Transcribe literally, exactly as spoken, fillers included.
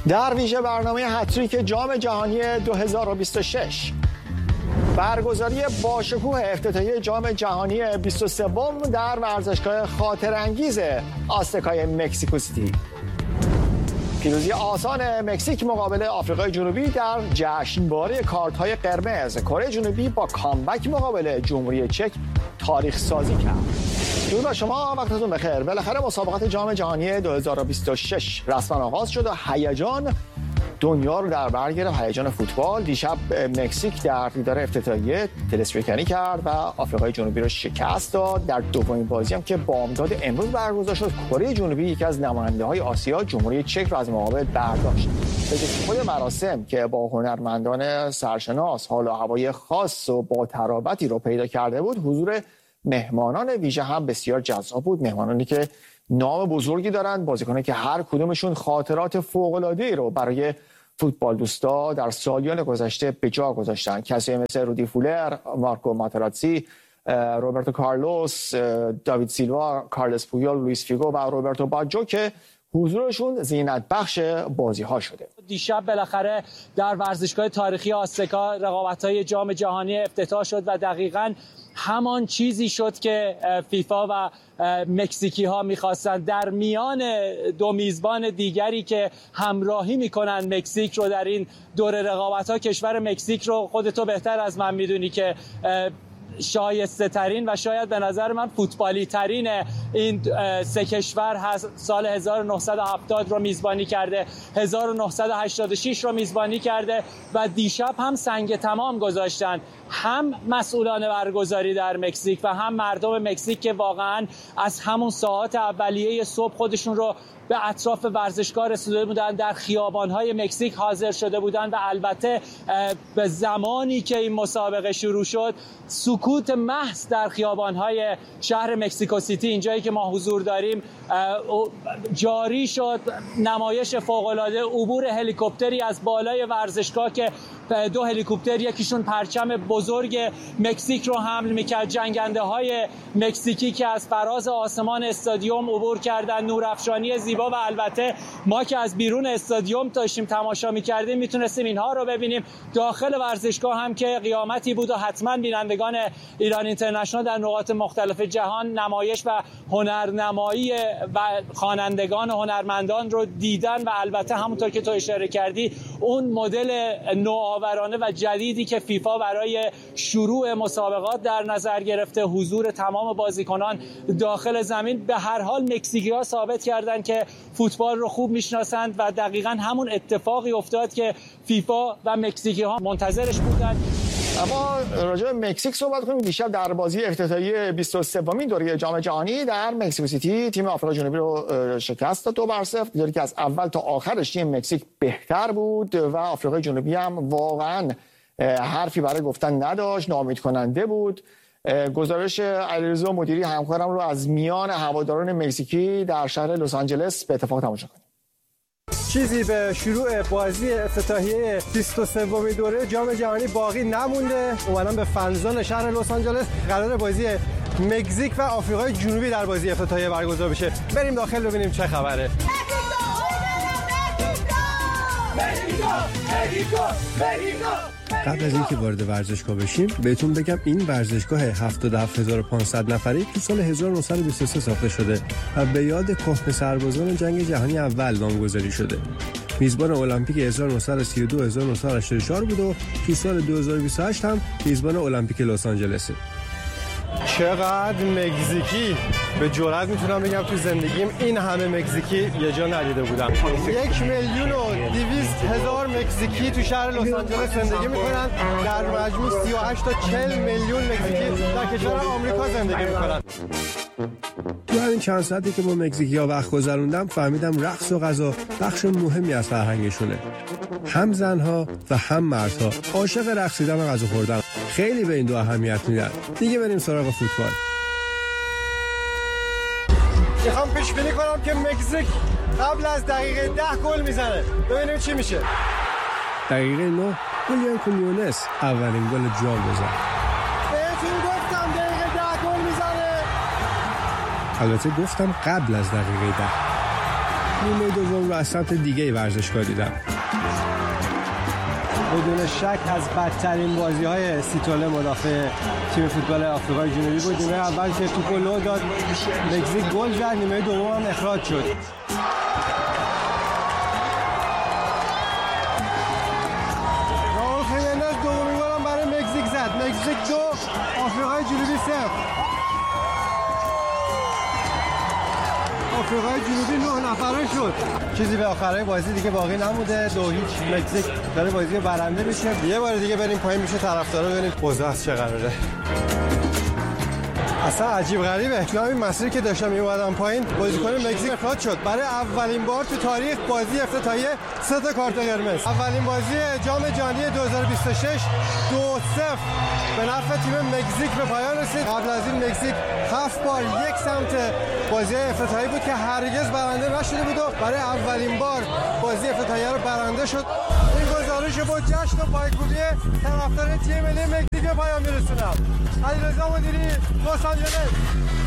در ویژه برنامه هتریک جام جهانی دو هزار و بیست و شش، برگزاری باشکوه افتتاحیه جام جهانی بیست و سه در ورزشگاه خاطرانگیز آزتکای مکزیکو سیتی، پیروزی آسان مکزیک مقابل آفریقای جنوبی در جشنواره کارت‌های قرمز، کره جنوبی با کامبک مقابل جمهوری چک تاریخ سازی کرد. درود بر شما، وقتتون بخیر. بالاخره مسابقات جام جهانی دو هزار و بیست و شش رسما آغاز شد و هیجان دنیا رو در بر گرفت. هیجان فوتبال. دیشب مکزیک در دیدار افتتاحیه تلسپیکری کرد و آفریقای جنوبی رو شکست داد. در دومین بازی هم که بامداد امروز برگزار شد، کره جنوبی یکی از نماینده‌های آسیا جمهوری چک را از مقابل برداشت. به خود مراسم که با هنرمندان سرشناس حال و هوای خاص و با ترابطی رو پیدا کرده بود، حضور مهمانان ویژه هم بسیار جذاب بود. مهمانانی که نام بزرگی دارند، بازیکنانی که هر کدومشون خاطرات فوق‌العاده‌ای رو برای فوتبال دوستا در سالیان گذشته به جا گذاشتن. کسی مثل رودی فولر، مارکو ماتراتزی، روبرتو کارلوس، داوید سیلوا، کارلس پویول، لوئیس فیگو و روبرتو باجو که حضورشون زینت بخش بازی ها شده. دیشب بالاخره در ورزشگاه تاریخی آزتکا رقابت‌های جام جهانی افتتاح شد و دقیقاً همان چیزی شد که فیفا و مکزیکی ها میخواستن. در میان دو میزبان دیگری که همراهی میکنن مکزیک رو در این دور رقابت ها، کشور مکزیک رو خودتو بهتر از من میدونی که شایسته ترین و شاید به نظر من فوتبالی ترین این سه کشور هست. سال هزار و نهصد و هفتاد رو میزبانی کرده، هزار و نهصد و هشتاد و شش رو میزبانی کرده و دیشب هم سنگ تمام گذاشتن، هم مسئولان برگزاری در مکزیک و هم مردم مکزیک که واقعا از همون ساعات اولیه صبح خودشون رو به اطراف ورزشگاه رسیده بودن، در خیابان‌های مکزیک حاضر شده بودن و البته به زمانی که این مسابقه شروع شد سکوت محض در خیابان‌های شهر مکزیکو سیتی، اینجایی که ما حضور داریم، جاری شد. نمایش فوق‌العاده، عبور هلیکوپتری از بالای ورزشگاه که دو هلیکوپتر یکیشون پرچم بزرگ مکزیک رو حمل میکرد، جنگنده های مکزیکی که از فراز آسمان استادیوم عبور کردن، نورافشانی زیبا و البته ما که از بیرون استادیوم داشتیم تماشا میکردیم میتونستیم اینها رو ببینیم. داخل ورزشگاه هم که قیامتی بود و حتما بینندگان ایران اینترنشنال در نقاط مختلف جهان نمایش و هنرنمایی و خوانندگان و هنرمندان رو دیدن و البته همونطور که تو اشاره کردی اون مدل نوآورانه و جدیدی که فیفا برای شروع مسابقات در نظر گرفته، حضور تمام بازیکنان داخل زمین. به هر حال مکزیکی‌ها ثابت کردن که فوتبال رو خوب میشناسند و دقیقاً همون اتفاقی افتاد که فیفا و مکزیکی‌ها منتظرش بودن. اما راجع به مکزیک صحبت کنیم. دیشب در بازی افتتاحیه بیست و سومین دوره جام جهانی در مکزیکو سیتی تیم آفریقای جنوبی رو شکست داد دو بر صفر. دیداری که از اول تا آخرش تیم مکزیک بهتر بود و آفریقای جنوبی هم واقعاً حرفی برای گفتن نداشت، ناامید کننده بود. گزارش علیرضا مدیری همکارم رو از میان هواداران مکزیکی در شهر لس آنجلس به اتفاق تماشا کنیم. چیزی به شروع بازی افتتاحیه بیست و سومین دوره جام جهانی باقی نمونده. اومدم به فنزون شهر لس آنجلس. قرار بازی مکزیک و آفریقای جنوبی در بازی افتتاحیه برگزار بشه. بریم داخل ببینیم چه خبره. قبل از اینکه وارد ورزشگاه بشیم بهتون بگم این ورزشگاه هفتاد و هفت هزار و پانصد نفری تو سال هزار و نهصد و بیست و سه ساخته شده و به یاد کهنه سربازان جنگ جهانی اول نامگذاری شده. میزبان المپیک هزار و نهصد و سی و دو هزار و نهصد و هشتاد و چهار بود و تو سال دو هزار و بیست و هشت هم میزبان المپیک لس آنجلسه. چقدر مکزیکی! به جرئت میتونم بگم تو زندگیم این همه مکزیکی یه جا ندیده بودم. یک میلیون و دویست هزار مکزیکی تو شهر لس آنجلس زندگی میکنن. در مجموع سی و هشت تا چهل میلیون مکزیکی در کشور آمریکا زندگی میکنن. تو همین چند ساعتی که با مکزیکی‌ها وقت گذروندم فهمیدم رقص و غذا بخش مهمی از فرهنگشونه. هم زنها و هم مردها عاشق رقصیدن و غذا خوردن. خیلی به این دو اهمیت میدن. دیگه بریم سراغ فوتبال. میخوام پیش بینی کنم که مکزیک قبل از دقیقه ده گل میزنه. ببینیم چی میشه. دقیقه نه هولیان کونیونس اولین گل جام بزنه. بهتون گفتم دقیقه ده گل میزنه. البته گفتم قبل از دقیقه ده. نیمه دوم رو از سمت دیگه ورزشگاه دیدم. بدون شک از بدترین بازی‌های سیتوله مدافع تیم فوتبال آفریقای جنوبی بود. نیمه اول که توپو لو داد مکزیک گل زد، نیمه دوم هم اخراج شد. راول خیمنز دومین گل هم برای مکزیک زد. مکزیک دو آفریقای جنوبی صفر. آفریقای جنوبی نه نفره شد. چیزی به آخرای بازی دیگه باقی نموده. دو هیچ مکزیک داره بازی برنده میشه. یه بار دیگه بریم پایین میشه طرفدارا ببینیم اوضاع از چه قراره. اصلا عجیب غریبه. تو همین مسیری که داشتم میومدم پایین بازیکن مکزیک اخراج شد. برای اولین بار تو تاریخ بازی افتتاحیه سه تا کارت قرمز. اولین بازی جام جهانی دو هزار و بیست و شش دو صفر به نفع تیم مکزیک به پایان رسید. قبل از این مکزیک هفت بار یک سمت بازی افتتاحیه بود که هرگز برنده نشده بود و برای اولین بار بازی افتتاحیه رو برنده شد. این گزارش با جشن و پایکوبی طرفدار تیم ملی مکزیک به پایان میرسونم. علیرضا مدیری، لس آنجلس.